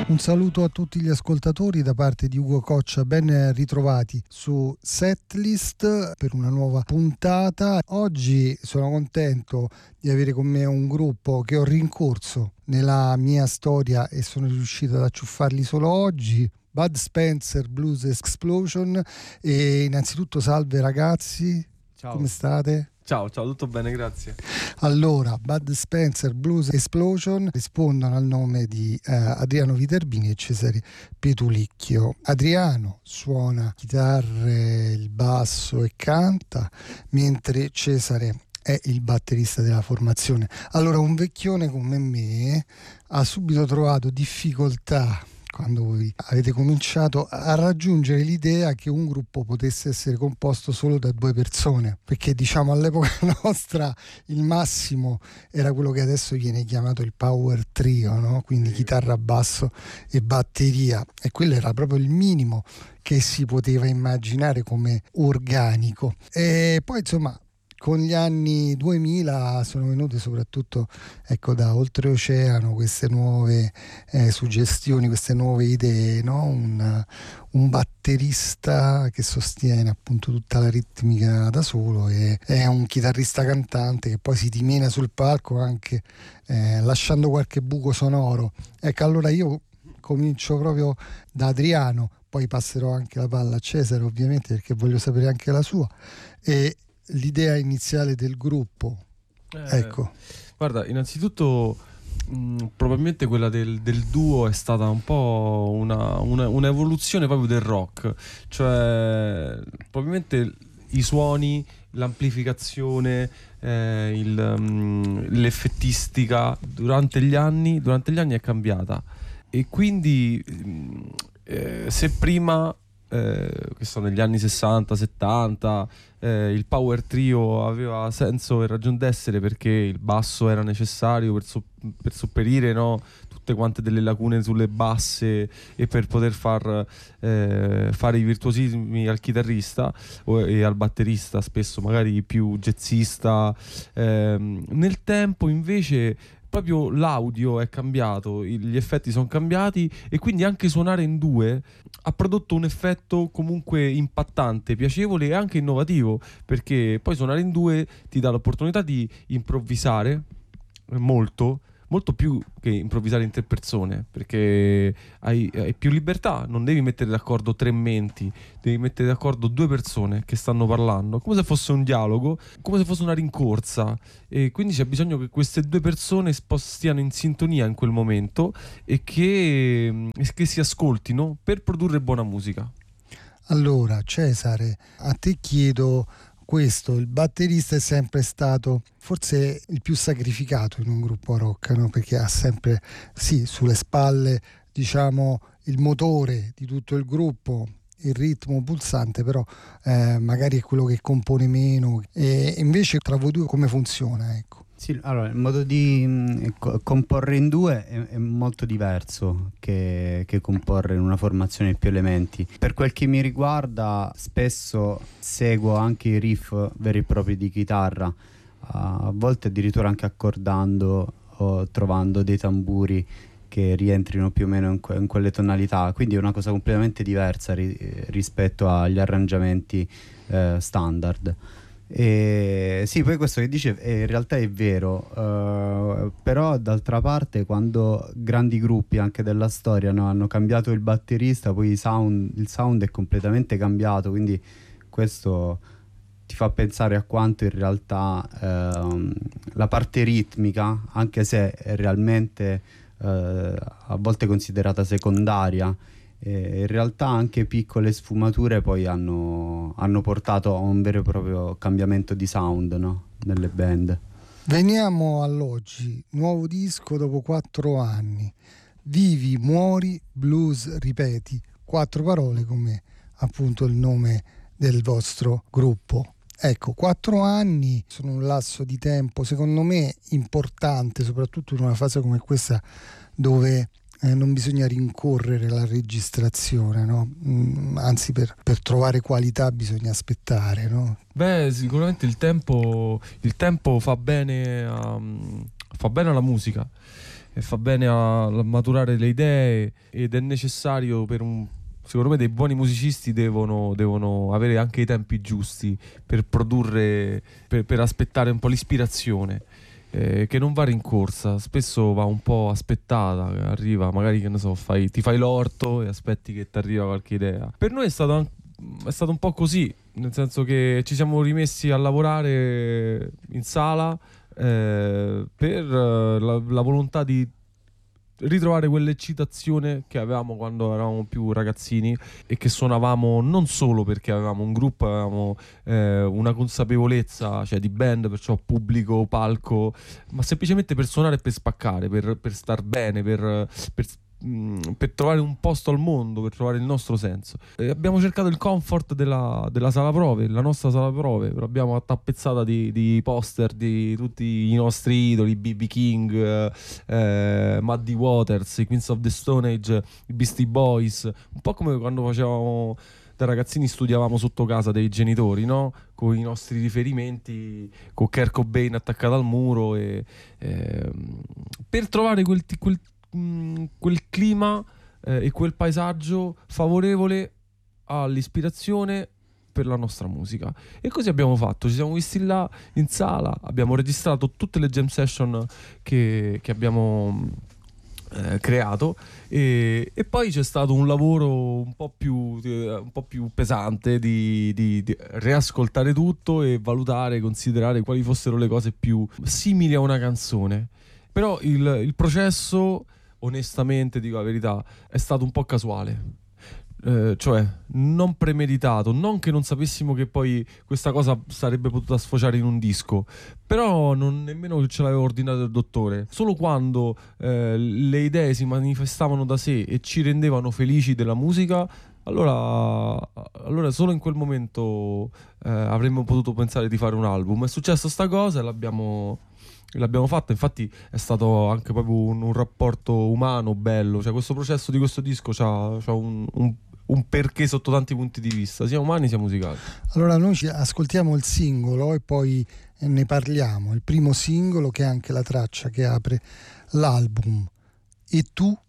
Un saluto a tutti gli ascoltatori da parte di Ugo Coccia, ben ritrovati su Setlist per una nuova puntata. Oggi sono contento di avere con me un gruppo che ho rincorso nella mia storia e sono riuscito ad acciuffarli solo oggi. Bud Spencer Blues Explosion. E innanzitutto salve ragazzi. Ciao. Come state? Ciao, tutto bene, grazie. Allora, Bud Spencer Blues Explosion rispondono al nome di Adriano Viterbini e Cesare Petulicchio. Adriano suona chitarre, il basso e canta, mentre Cesare è il batterista della formazione. Allora, un vecchione come me ha subito trovato difficoltà, quando voi avete cominciato, a raggiungere l'idea che un gruppo potesse essere composto solo da 2 persone, perché diciamo all'epoca nostra il massimo era quello che adesso viene chiamato il power trio, no? Quindi chitarra, basso e batteria, e quello era proprio il minimo che si poteva immaginare come organico. E poi insomma con gli anni 2000 sono venute soprattutto, ecco, da oltreoceano queste nuove suggestioni, queste nuove idee, no? Un batterista che sostiene appunto tutta la ritmica da solo e è un chitarrista cantante che poi si dimena sul palco anche lasciando qualche buco sonoro. Ecco, allora io comincio proprio da Adriano, poi passerò anche la palla a Cesare ovviamente perché voglio sapere anche la sua. E l'idea iniziale del gruppo, ecco. Guarda, innanzitutto probabilmente quella del duo è stata un po' un'evoluzione proprio del rock, cioè probabilmente i suoni, l'amplificazione, l'effettistica durante gli anni è cambiata, e quindi se prima che sono negli anni 60-70 il power trio aveva senso e ragion d'essere perché il basso era necessario per sopperire, no, tutte quante delle lacune sulle basse e per poter fare i virtuosismi al chitarrista e al batterista, spesso magari più jazzista. Nel tempo invece proprio l'audio è cambiato, gli effetti sono cambiati, e quindi anche suonare in 2 ha prodotto un effetto comunque impattante, piacevole e anche innovativo, perché poi suonare in 2 ti dà l'opportunità di improvvisare molto più che improvvisare in 3 persone, perché hai più libertà, non devi mettere d'accordo 3 menti, devi mettere d'accordo 2 persone che stanno parlando, come se fosse un dialogo, come se fosse una rincorsa, e quindi c'è bisogno che queste 2 persone stiano in sintonia in quel momento e che si ascoltino per produrre buona musica. Allora Cesare, a te chiedo questo: il batterista è sempre stato forse il più sacrificato in un gruppo rock, no? Perché ha sempre, sì, sulle spalle, diciamo, il motore di tutto il gruppo, il ritmo pulsante, però magari è quello che compone meno. E invece tra voi due come funziona, ecco? Sì, allora il modo di comporre in 2 è molto diverso che comporre in una formazione di più elementi. Per quel che mi riguarda, spesso seguo anche i riff veri e propri di chitarra, a volte addirittura anche accordando o trovando dei tamburi che rientrino più o meno in quelle tonalità, quindi è una cosa completamente diversa rispetto agli arrangiamenti standard. E sì, poi questo che dice in realtà è vero, però d'altra parte quando grandi gruppi anche della storia, no, hanno cambiato il batterista, poi il sound è completamente cambiato, quindi questo ti fa pensare a quanto in realtà la parte ritmica, anche se è realmente a volte considerata secondaria, in realtà anche piccole sfumature poi hanno portato a un vero e proprio cambiamento di sound, no? Nelle band. Veniamo all'oggi, nuovo disco dopo 4 anni. Vivi, muori, blues, ripeti. 4 parole come appunto il nome del vostro gruppo. Ecco, 4 anni sono un lasso di tempo secondo me importante, soprattutto in una fase come questa dove non bisogna rincorrere la registrazione, no? Anzi per trovare qualità bisogna aspettare, no? Beh, sicuramente il tempo fa bene alla musica, e fa bene a maturare le idee, ed è necessario secondo me dei buoni musicisti devono avere anche i tempi giusti per produrre, per aspettare un po' l'ispirazione, che non va rincorsa, spesso va un po' aspettata, arriva magari, che ne so, ti fai l'orto e aspetti che ti arriva qualche idea. Per noi è stato un po' così, nel senso che ci siamo rimessi a lavorare in sala per la volontà di ritrovare quell'eccitazione che avevamo quando eravamo più ragazzini, e che suonavamo non solo perché avevamo un gruppo, avevamo una consapevolezza, cioè, di band, perciò pubblico, palco, ma semplicemente per suonare e per spaccare, per star bene, per trovare un posto al mondo, per trovare il nostro senso. Abbiamo cercato il comfort della sala prove, la nostra sala prove, l'abbiamo tappezzata di poster di tutti i nostri idoli, B.B. King, Muddy Waters, i Queens of the Stone Age, i Beastie Boys, un po' come quando facevamo da ragazzini, studiavamo sotto casa dei genitori, no? Con i nostri riferimenti, con Kurt Cobain attaccato al muro, per trovare quel clima e quel paesaggio favorevole all'ispirazione per la nostra musica. E così abbiamo fatto, ci siamo visti là in sala, abbiamo registrato tutte le jam session che abbiamo creato, e poi c'è stato un lavoro un po' più pesante di riascoltare tutto e valutare, considerare quali fossero le cose più simili a una canzone. Però il processo, onestamente, dico la verità, è stato un po' casuale, cioè non premeditato, non che non sapessimo che poi questa cosa sarebbe potuta sfociare in un disco, però non nemmeno ce l'aveva ordinato il dottore. Solo quando le idee si manifestavano da sé e ci rendevano felici della musica, allora solo in quel momento avremmo potuto pensare di fare un album. È successa sta cosa e l'abbiamo fatta. Infatti è stato anche proprio un rapporto umano bello, cioè questo processo di questo disco c'ha un perché sotto tanti punti di vista, sia umani sia musicali. Allora noi ci ascoltiamo il singolo e poi ne parliamo. Il primo singolo, che è anche la traccia che apre l'album, E tu